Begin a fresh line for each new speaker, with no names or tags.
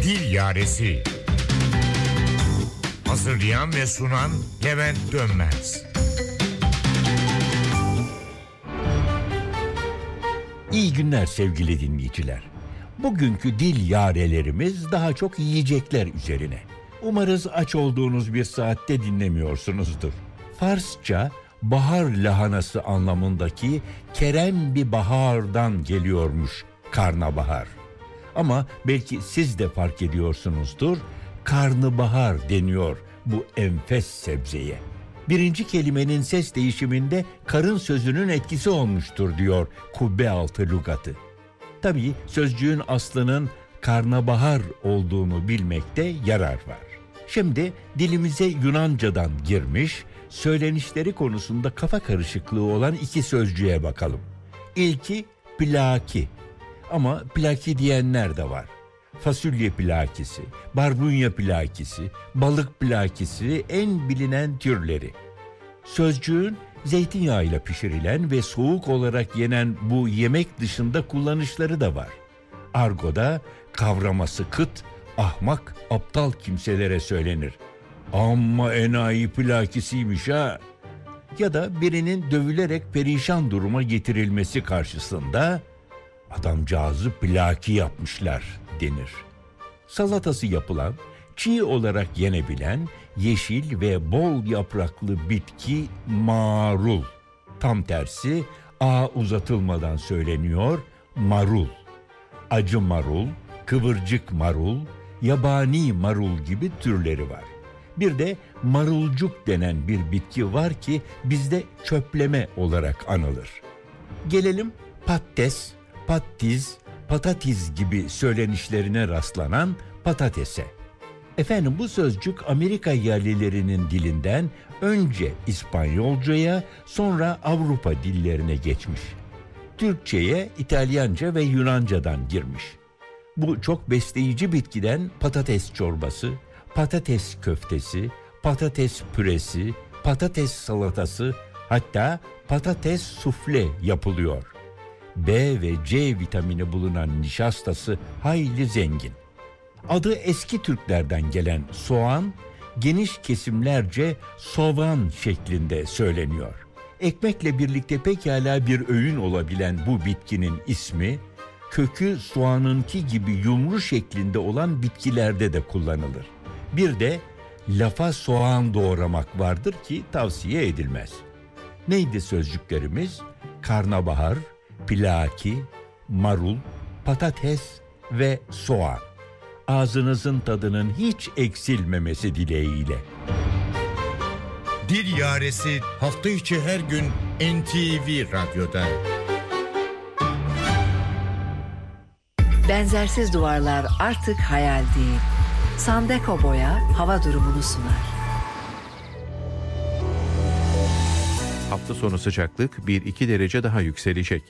Dil Yaresi. Hazırlayan ve sunan Levent Dönmez.
İyi günler sevgili dinleyiciler. Bugünkü dil yarelerimiz daha çok yiyecekler üzerine. Umarız aç olduğunuz bir saatte dinlemiyorsunuzdur. Farsça bahar lahanası anlamındaki kerem bir bahardan geliyormuş karnabahar. Ama belki siz de fark ediyorsunuzdur, karnabahar deniyor bu enfes sebzeye. Birinci kelimenin ses değişiminde karın sözünün etkisi olmuştur diyor Kubbealtı Lügatı. Tabii sözcüğün aslının karnabahar olduğunu bilmekte yarar var. Şimdi dilimize Yunanca'dan girmiş, söylenişleri konusunda kafa karışıklığı olan iki sözcüğe bakalım. İlki plaki. Ama plaki diyenler de var. Fasulye plakisi, barbunya plakisi, balık plakisi en bilinen türleri. Sözcüğün zeytinyağıyla pişirilen ve soğuk olarak yenen bu yemek dışında kullanışları da var. Argo'da kavraması kıt, ahmak, aptal kimselere söylenir. Amma enayi plakisiymiş ha. Ya da birinin dövülerek perişan duruma getirilmesi karşısında adamcağızı plaki yapmışlar denir. Salatası yapılan, çiğ olarak yenebilen yeşil ve bol yapraklı bitki marul. Tam tersi a uzatılmadan söyleniyor marul. Acı marul, kıvırcık marul, yabani marul gibi türleri var. Bir de marulcuk denen bir bitki var ki bizde çöpleme olarak anılır. Gelelim patates, pattiz, patatiz gibi söylenişlerine rastlanan patatese. Efendim bu sözcük Amerika yerlilerinin dilinden önce İspanyolcaya sonra Avrupa dillerine geçmiş. Türkçeye İtalyanca ve Yunanca'dan girmiş. Bu çok besleyici bitkiden patates çorbası, patates köftesi, patates püresi, patates salatası, hatta patates sufle yapılıyor. B ve C vitamini bulunan nişastası hayli zengin. Adı eski Türklerden gelen soğan, geniş kesimlerce soğan şeklinde söyleniyor. Ekmekle birlikte pekala bir öğün olabilen bu bitkinin ismi, kökü soğanınki gibi yumru şeklinde olan bitkilerde de kullanılır. Bir de lafa soğan doğramak vardır ki tavsiye edilmez. Neydi sözcüklerimiz? Karnabahar, plaki, marul, patates ve soğan. Ağzınızın tadının hiç eksilmemesi dileğiyle.
Dil Yaresi hafta içi her gün NTV Radyo'da.
Benzersiz duvarlar artık hayal değil. Sandeko Boya hava durumunu sunar.
Hafta sonu sıcaklık 1-2 derece daha yükselecek.